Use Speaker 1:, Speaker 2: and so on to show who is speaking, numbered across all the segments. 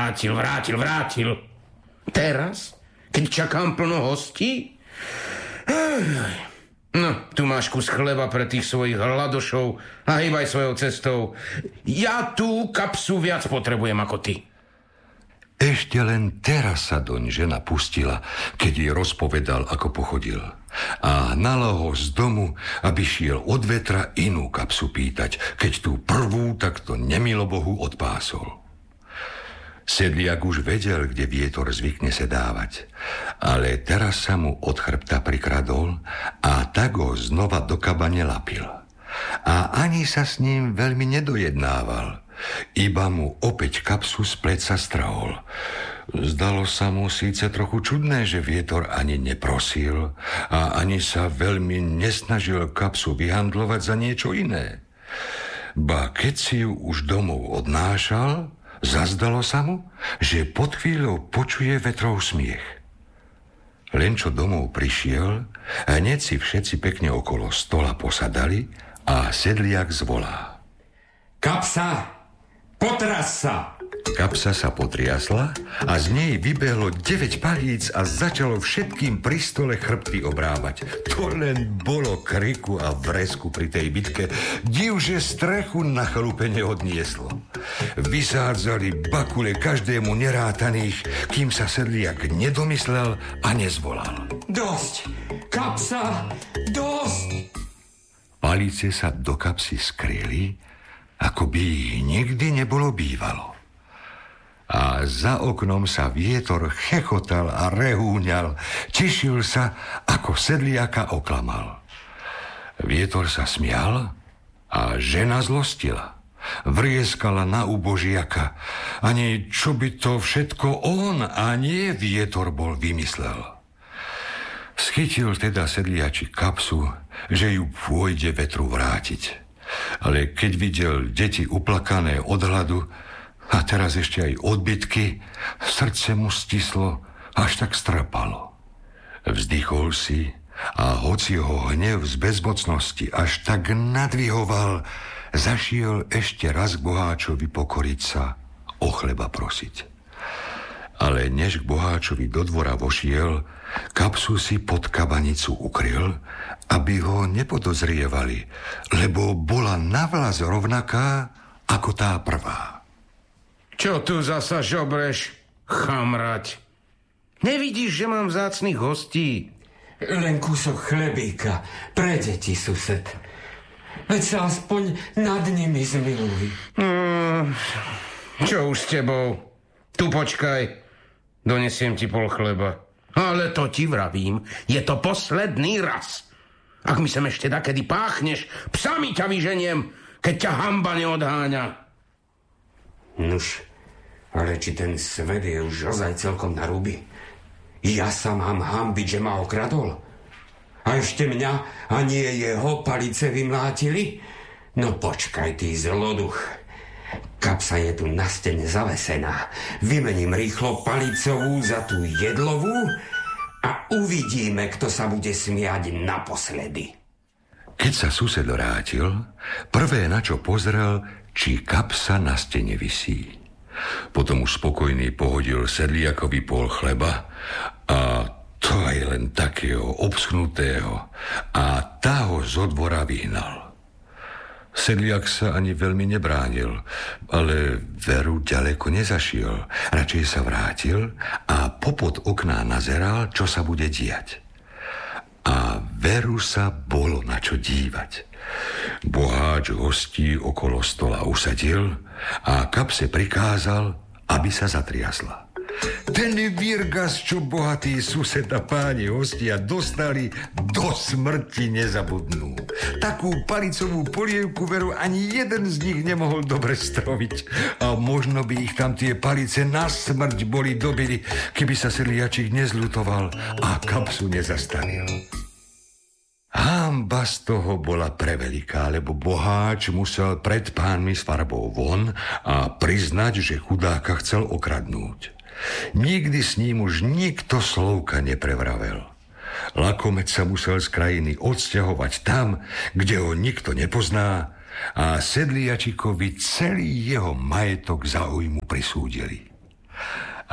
Speaker 1: vrátil. Teraz, keď čakám plno hostí? No, tu máš kus chleba pre tých svojich hladošov a hýbaj svojou cestou. Ja tú kapsu viac potrebujem ako ty.
Speaker 2: Ešte len teraz sa doň žena pustila, keď jej rozpovedal, ako pochodil. A hnala ho z domu, aby šiel od vetra inú kapsu pýtať, keď tú prvú takto nemilobohu odpásol. Sedliak už vedel, kde vietor zvykne sedávať, ale teraz sa mu od chrbta prikradol a tak ho znova do kabane lapil. A ani sa s ním veľmi nedojednával, iba mu opäť kapsu z pleca strhol. Zdalo sa mu síce trochu čudné, že vietor ani neprosil a ani sa veľmi nesnažil kapsu vyhandlovať za niečo iné. Ba keď si ju už domov odnášal, zazdalo sa mu, že pod chvíľou počuje vetrov smiech. Len čo domov prišiel, hneď si všetci pekne okolo stola posadali a sedliak zvolá:
Speaker 3: Kapsa, potras sa!
Speaker 2: Kapsa sa potriasla a z nej vybehlo 9 palíc a začalo všetkým pri stole chrbty obrábať. To len bolo kriku a vresku pri tej bitke. Div, že strechu na chalupe neodnieslo. Vysádzali bakule každému nerátaných, kým sa sedliak nedomyslel a nezvolal:
Speaker 3: Dosť! Kapsa, dosť!
Speaker 2: Palice sa do kapsy skryli, ako by ich nikdy nebolo bývalo. A za oknom sa vietor chechotal a rehúňal. Tešil sa, ako sedliaka oklamal. Vietor sa smial a žena zlostila. Vrieskala na ubožiaka. Ani čo by to všetko on a nie vietor bol vymyslel. Schytil teda sedliači kapsu, že ju pôjde vetru vrátiť. Ale keď videl deti uplakané od hladu a teraz ešte aj odbytky, srdce mu stislo, až tak strapalo. Vzdychol si a hoci ho hnev z bezmocnosti až tak nadvihoval, zašiel ešte raz k boháčovi pokoriť sa, o chleba prosiť. Ale než k boháčovi do dvora vošiel, kapsu si pod kabanicu ukryl, aby ho nepodozrievali, lebo bola navlas rovnaká ako tá prvá.
Speaker 1: Čo tu zasa žobreš, chamrať? Nevidíš, že mám vzácnych hostí?
Speaker 3: Len kúsok chlebíka pre deti, sused. Veď sa aspoň nad nimi zmiluj.
Speaker 1: Čo už s tebou? Tu počkaj. Donesiem ti pol chleba. Ale to ti vravím, je to posledný raz. Ak mi sem ešte dakedy páchneš, psami ťa vyženiem, keď ťa hanba neodháňa.
Speaker 3: Nuž, ale či ten svet je už ozaj celkom na ruby? Ja sa mám hanbiť, že ma okradol? A ešte mňa a nie jeho palice vymlátili? No počkaj, ty zloduch. Kapsa je tu na stene zavesená. Vymením rýchlo palicovú za tú jedlovú a uvidíme, kto sa bude smiať naposledy.
Speaker 2: Keď sa sused vrátil, prvé, na čo pozrel, či kapsa na stene visí. Potom už spokojný pohodil sedliakovi pol chleba a to aj len takého obschnutého a tá ho zo dvora vyhnal. Sedliak sa ani veľmi nebránil, ale veru ďaleko nezašiel. Radšej sa vrátil a popod okná nazeral, čo sa bude diať. A veru sa bolo na čo dívať. Boháč hostí okolo stola usadil a kapse prikázal, aby sa zatriasla. Ten virgas, čo bohatý sused a páni hostia dostali, do smrti nezabudnú. Takú palicovú polievku veru ani jeden z nich nemohol dobre stroviť. A možno by ich tam tie palice na smrť boli dobili, keby sa sedliačik nezľutoval a kapsu nezastavil. Hanba z toho bola preveliká, lebo boháč musel pred pánmi s farbou von a priznať, že chudáka chcel okradnúť. Nikdy s ním už nikto slovka neprevravel. Lakomec sa musel z krajiny odsťahovať tam, kde ho nikto nepozná, a sedliačikovi celý jeho majetok za újmu prisúdili.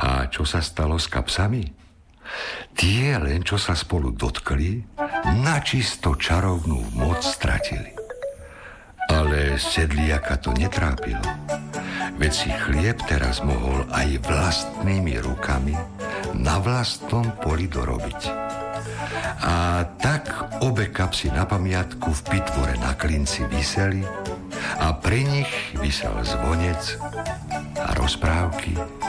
Speaker 2: A čo sa stalo s kapsami? Tie len, čo sa spolu dotkli, načisto čarovnú moc stratili. Ale sedliaka to netrápilo. Veď si chlieb teraz mohol aj vlastnými rukami na vlastnom poli dorobiť. A tak obe kapsy na pamiatku v pitvore na klinci viseli a pri nich visel zvonec a rozprávky